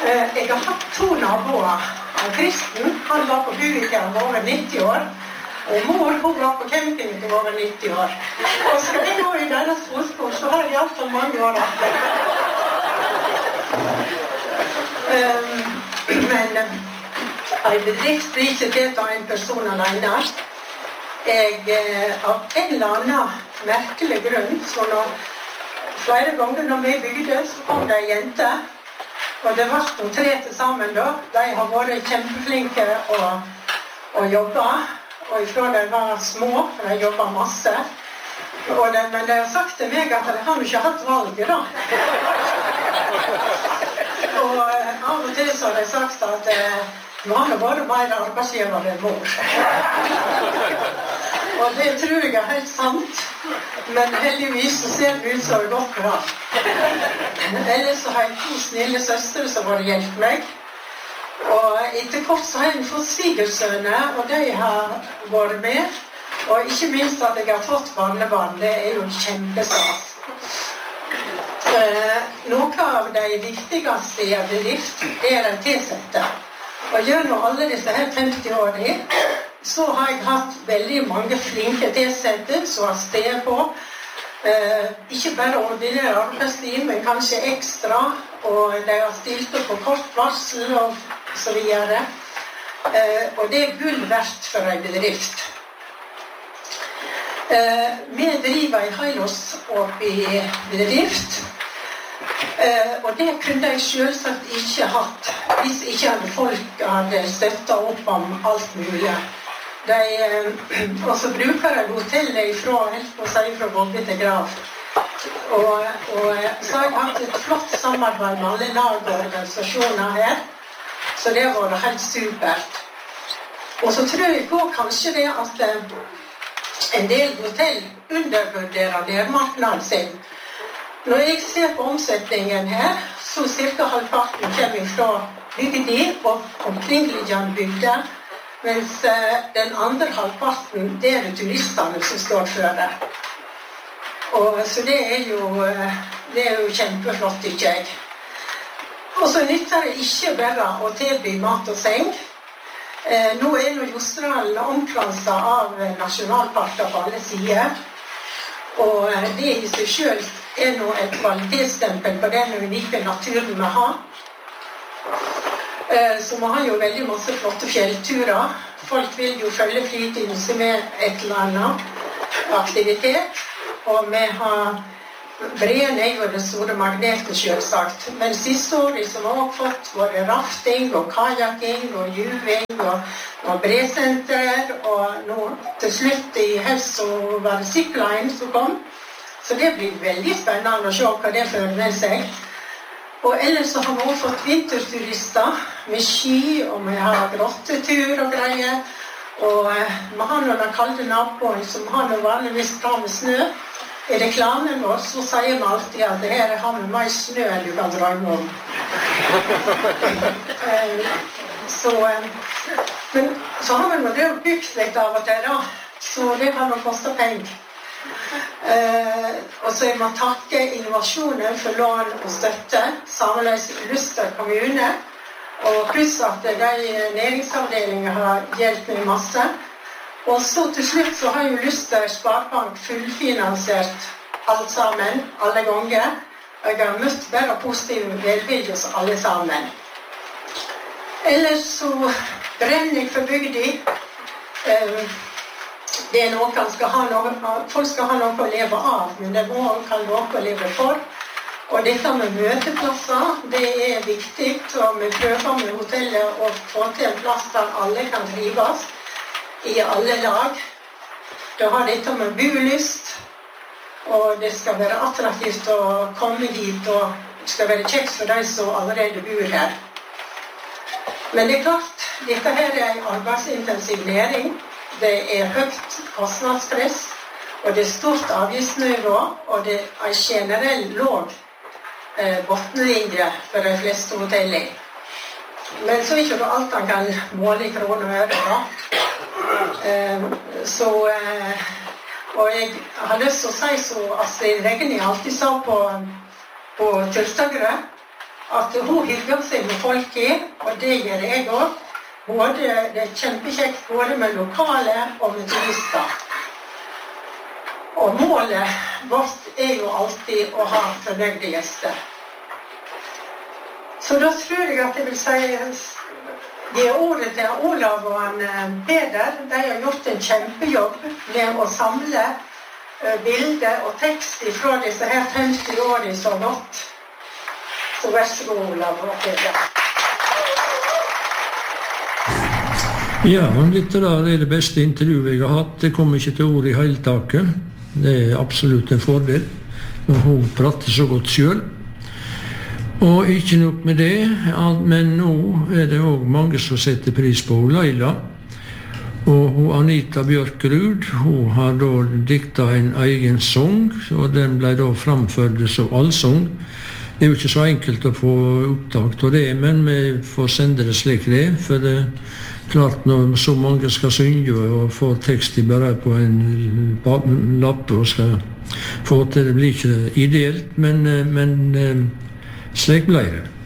Jeg har hatt 2 naboer. Kristen, han var på Buika, han var over 90 år. Og mor, hun var på camping til over 90 år. Og skal jeg gå i deres fotspor, så har jeg i hvert fall mange år etter. Men en bedrift blir ikke til av en person alene. Av en eller annen merkelig grunn, så flere ganger når vi bygde, så kom det en jente. Og det var 3 til sammen da. De har vært kjempeflinke å jobbe. Og ifra de var små, for de jobbet masse. Men de har sagt til meg at de har ikke hatt valget da. Og av og til så har de sagt at nå har det vært mer arbeidsgiver enn mor. Og det tror jeg er helt sant. Men heldigvis så ser det ut som det godt bra. Ellers så har jeg 2 snille søstre som har hjulpet meg. Og etter kort så har jeg fått svigersønner, og de har vært med. Og ikke minst at jeg har fått barnebarn, det er jo kjempestas. Noe av de viktigste i en bedrift, det er de tilsette. Og gjennom alle disse her 50 årene, så har jeg hatt veldig mange flinke tilsette som har sted på. Ikke bare ordinære arbeidstid, men kanskje ekstra. Og de har stilt opp på kort varsel og så videre. Og det er gull verdt for en bedrift. Vi driver en helårs opp i bedrift. Og det kunne jeg selvsagt ikke hatt hvis ikke hadde folk hadde støttet opp om alt mulig. Og så bruker jeg hotellet fra Volve til Grav. Og så har jeg hatt et flott samarbeid med alle lag og organisasjoner her. Så det har vært helt supert. Og så tror jeg på kanskje det at en del hotell undervurderer nærmarknaden sin. Når jeg ser på omsetningen her, så cirka halvparten kommer fra bygder og omkringliggende bygder, mens den andre halvparten, det er det turistene som står for det. Så det er jo kjempeflott, ikke jeg. Og så nytter det ikke bare å tilby mat og seng. Nå er Jostedalen omkranset av nasjonalparker på alle sider. Og det i seg selv er nå et kvalitetsstempel på den unike naturen vi har. Så vi har jo veldig masse flotte fjellturer. Folk vil jo følge fritiden med et eller annet aktivitet. Og vi har Breen er jo det store magnetet selvsagt. Men siste året som har også fått både rafting og kajaking og juving og bresenter. Og nå til slutt i høst så var det zipline som kom. Så det blir veldig spennende å se hva det fører med seg. Og ellers så har vi også fått vinterturister med ski, og vi har grottetur og greier. Og vi har noen kalde naboer som har noe vanligvis bra med snø. I reklamen vår så sier vi alltid at her har vi mer snø enn du kan drømme om. Men så har vi det bygd litt av og til da, så det har nok kostet penger. Og så jeg må takke innovasjonen for lån og støtte, sammenløs Luster kommune, og pluss at de næringsavdelingene har hjulpet meg masse. Og så til slutt så har jo Luster Sparebank fullfinansiert alt sammen, alle ganger. Jeg har møtt bare positive velvilje hos alle sammen. Ellers så brenner jeg for bygda. Det er noe folk skal ha noe å leve av, men det må også ha noe å leve for. Og dette med møteplasser, det er viktig, og vi prøver med hotellet å få til en plass der alle kan trives. I alle lag. Da har dette med bolyst, og det skal være attraktivt å komme hit, og det skal være kjekt for de som allerede bor her. Men det er klart, dette her er en arbeidsintensiv næring. Det er høyt kostnadspress, og det er stort avgiftsnivå, og det er en generell lav bottenlinje for de fleste hoteller. Men så er ikke det alt han kan måle i kroner og øre da. Og jeg har lyst til å si så Astrid Regni alltid sa på Turstagrø at hun hygger seg med folk og det gjør jeg også. Det er kjempekjekt både med lokale og med turister. Og målet vårt jo alltid å ha fornøyde gjester. Så da tror jeg at jeg vil si gi ordet til Olav og Peder. De har gjort en kjempejobb med å samle bilder og tekst fra disse her 50 årene så godt. Så vær så god, Olav og Peder. Ja, litt da, det det beste intervjuet jeg har hatt. Det kommer ikke til ord i hele taket. Det absolutt en fordel når hun prater så godt selv. Og ikke nok med det, men nå det også mange som setter pris på Leila. Og Anita Bjørkerud, hun har da diktet en egen sang, og den ble da framført som allsang. Det jo ikke så enkelt å få opptak av det, men vi får sende det slik det, for det klart når så mange skal synge og få tekst bare på en lapp og skal få til det blir ikke ideelt, men slik ble det.